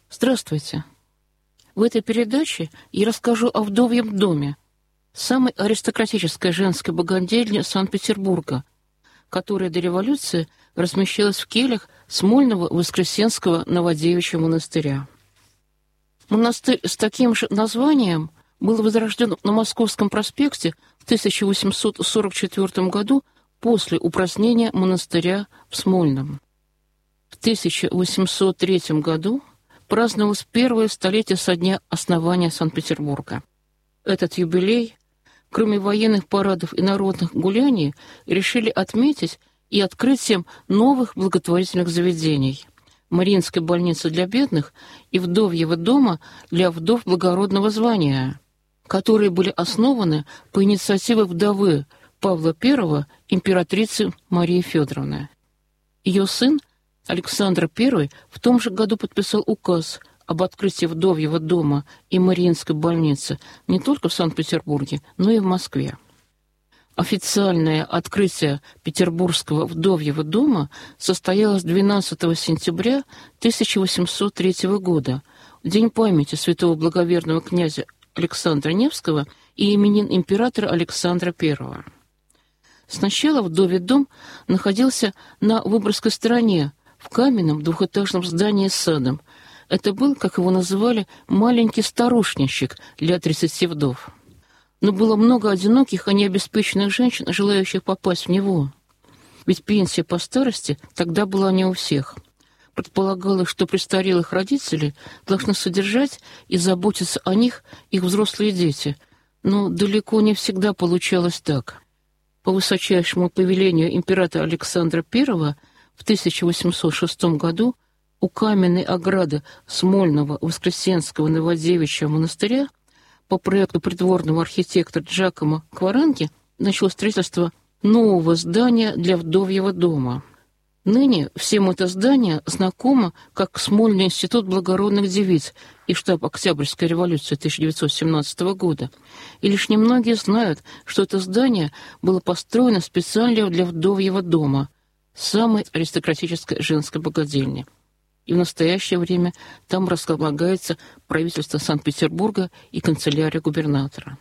Здравствуйте! В этой передаче я расскажу о вдовьем доме, самой аристократической женской богадельне Санкт-Петербурга, которая до революции размещалась в келях Смольного Воскресенского Новодевичьего монастыря. Монастырь с таким же названием был возрожден на Московском проспекте в 1844 году после упразднения монастыря в Смольном. В 1803 году праздновалось первое столетие со дня основания Санкт-Петербурга. Этот юбилей, кроме военных парадов и народных гуляний, решили отметить и открытием новых благотворительных заведений – Мариинской больницы для бедных и Вдовьего дома для вдов благородного звания, которые были основаны по инициативе вдовы Павла I, императрицы Марии Федоровны. Ее сын Александр I в том же году подписал указ об открытии Вдовьего дома и Мариинской больницы не только в Санкт-Петербурге, но и в Москве. Официальное открытие Петербургского Вдовьего дома состоялось 12 сентября 1803 года, в день памяти святого благоверного князя Александра Невского и именин императора Александра I. Сначала Вдовий дом находился на Выборгской стороне, в каменном двухэтажном здании с садом. Это был, как его называли, маленький старушничек для 30 вдов. Но было много одиноких и необеспеченных женщин, желающих попасть в него. Ведь пенсия по старости тогда была не у всех. Предполагалось, что престарелых родителей должны содержать и заботиться о них их взрослые дети, но далеко не всегда получалось так. По высочайшему повелению императора Александра I в 1806 году у каменной ограды Смольного Воскресенского Новодевичьего монастыря по проекту придворного архитектора Джакомо Кваранги началось строительство нового здания для Вдовьего дома. Ныне всем это здание знакомо как Смольный институт благородных девиц и штаб Октябрьской революции 1917 года. И лишь немногие знают, что это здание было построено специально для Вдовьего дома, самой аристократической женской богадельни. И в настоящее время там располагается правительство Санкт-Петербурга и канцелярия губернатора.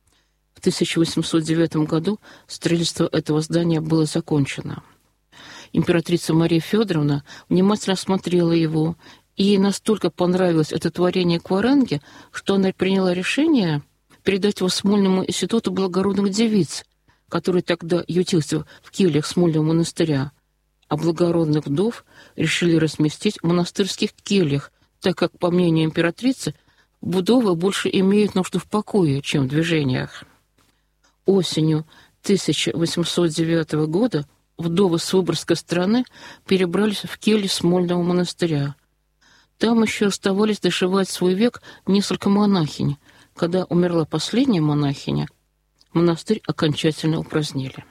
В 1809 году строительство этого здания было закончено. Императрица Мария Федоровна внимательно осмотрела его, и ей настолько понравилось это творение Кваранги, что она приняла решение передать его Смольному институту благородных девиц, который тогда ютился в кельях Смольного монастыря, а благородных вдов решили разместить в монастырских кельях, так как, по мнению императрицы, вдовы больше имеют нужду в покое, чем в движениях. Осенью 1809 года вдовы с Выборгской стороны перебрались в кельи Смольного монастыря. Там еще оставались доживать свой век несколько монахинь. Когда умерла последняя монахиня, монастырь окончательно упразднили.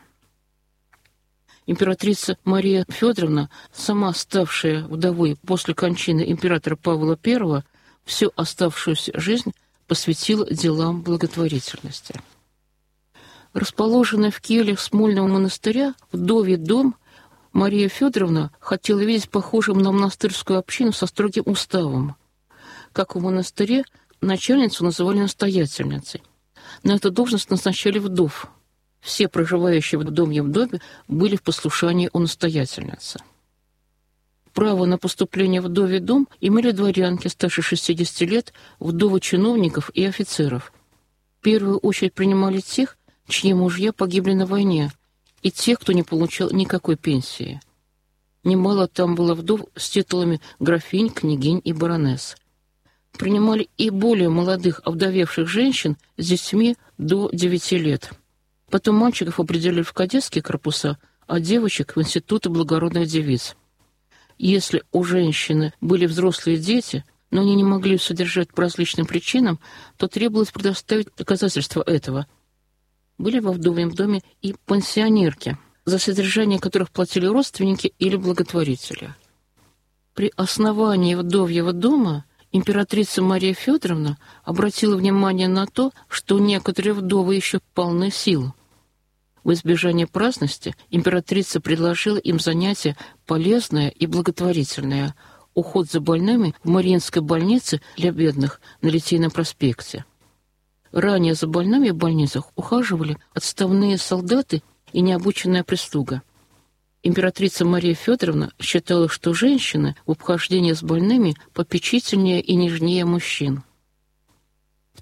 Императрица Мария Федоровна, сама ставшая вдовой после кончины императора Павла I, всю оставшуюся жизнь посвятила делам благотворительности. Расположенный в кельях Смольного монастыря Вдовий дом Мария Федоровна хотела видеть похожим на монастырскую общину со строгим уставом. Как в монастыре, начальницу называли настоятельницей. На эту должность назначали вдов. Все проживающие в Вдовьем доме были в послушании у настоятельницы. Право на поступление в Вдовий дом имели дворянки старше 60 лет, вдовы чиновников и офицеров. В первую очередь принимали тех, чьи мужья погибли на войне, и тех, кто не получал никакой пенсии. Немало там было вдов с титулами графинь, княгинь и баронесс. Принимали и более молодых овдовевших женщин с детьми до 9 лет. Потом мальчиков определили в кадетские корпуса, а девочек в институты благородных девиц. Если у женщины были взрослые дети, но они не могли их содержать по различным причинам, то требовалось предоставить доказательства этого. Были во Вдовьем доме и пансионерки, за содержание которых платили родственники или благотворители. При основании Вдовьего дома императрица Мария Федоровна обратила внимание на то, что некоторые вдовы еще полны сил. В избежание праздности императрица предложила им занятие полезное и благотворительное – уход за больными в Мариинской больнице для бедных на Литейном проспекте. Ранее за больными в больницах ухаживали отставные солдаты и необученная прислуга. Императрица Мария Федоровна считала, что женщины в обхождении с больными попечительнее и нежнее мужчин. В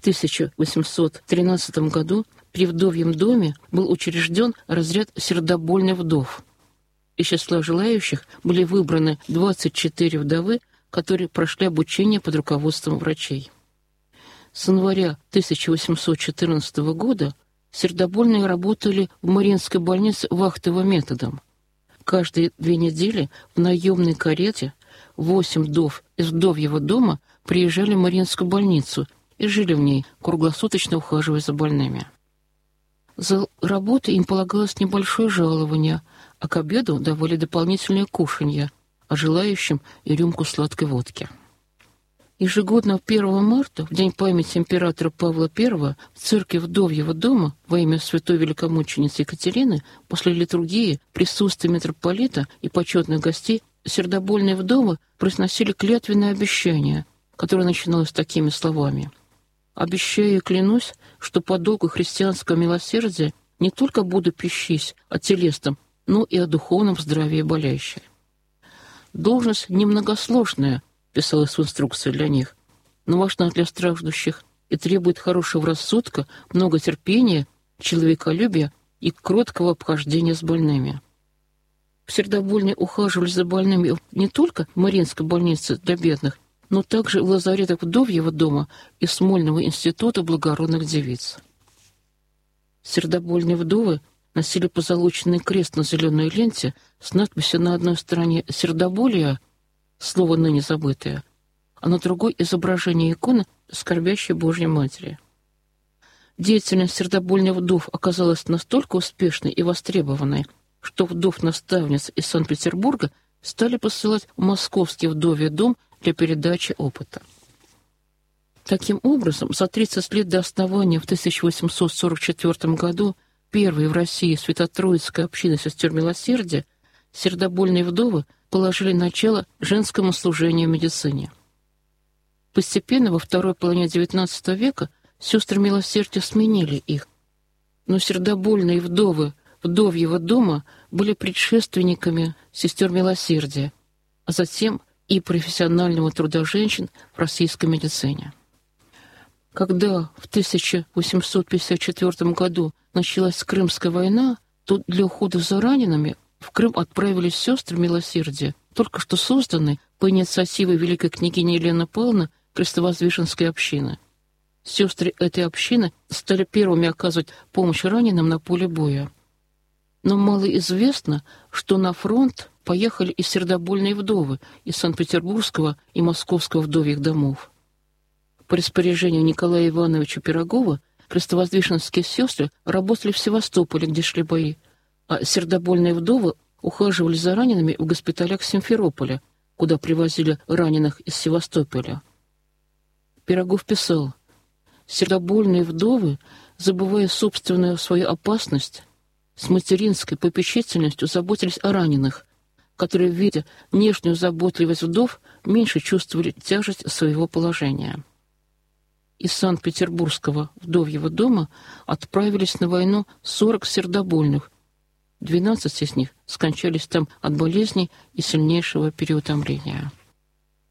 1813 году при вдовьем доме был учрежден разряд сердобольных вдов. Из числа желающих были выбраны 24 вдовы, которые прошли обучение под руководством врачей. С января 1814 года сердобольные работали в Мариинской больнице вахтовым методом. Каждые 2 недели в наемной карете 8 вдов из вдовьего дома приезжали в Мариинскую больницу и жили в ней, круглосуточно ухаживая за больными. За работу им полагалось небольшое жалование, а к обеду давали дополнительное кушанье, а желающим и рюмку сладкой водки. Ежегодно 1 марта, в день памяти императора Павла I, в церкви вдовьего дома во имя святой великомученицы Екатерины после литургии, присутствия митрополита и почетных гостей сердобольные вдовы произносили клятвенное обещание, которое начиналось такими словами: «Обещаю и клянусь, что по долгу христианского милосердия не только буду пищись о телесном, но и о духовном здравии болящей». Должность немногосложная, писалось в инструкции для них, но важна для страждущих и требует хорошего рассудка, много терпения, человеколюбия и кроткого обхождения с больными. Сердобольные ухаживали за больными не только в Мариинской больнице для бедных, но также в лазаретах вдовьего дома и Смольного института благородных девиц. Сердобольные вдовы носили позолоченный крест на зеленой ленте с надписью на одной стороне «Сердоболие», слово ныне забытое, а на другой изображение иконы скорбящей Божьей Матери. Деятельность сердобольных вдов оказалась настолько успешной и востребованной, что вдов-наставниц из Санкт-Петербурга стали посылать в московский вдовий дом для передачи опыта. Таким образом, за 30 лет до основания в 1844 году первой в России Свято-Троицкой общины сестер милосердия сердобольные вдовы положили начало женскому служению в медицине. Постепенно во второй половине XIX века сестры милосердия сменили их, но сердобольные вдовы вдовьего дома были предшественниками сестер милосердия, а затем и профессионального труда женщин в российской медицине. Когда в 1854 году началась Крымская война, то для ухода за ранеными в Крым отправились сестры милосердия, только что созданные по инициативе великой княгини Елены Павловны Крестовоздвиженской общины. Сестры этой общины стали первыми оказывать помощь раненым на поле боя. Но мало известно, что на фронт поехали и сердобольные вдовы из Санкт-Петербургского и Московского вдовьих домов. По распоряжению Николая Ивановича Пирогова крестовоздвиженские сестры работали в Севастополе, где шли бои, а сердобольные вдовы ухаживали за ранеными в госпиталях Симферополя, куда привозили раненых из Севастополя. Пирогов писал: «Сердобольные вдовы, забывая собственную свою опасность, с материнской попечительностью заботились о раненых, которые, видя нежную заботливость вдов, меньше чувствовали тяжесть своего положения». Из Санкт-Петербургского вдовьего дома отправились на войну 40 сердобольных, 12 из них скончались там от болезней и сильнейшего переутомления.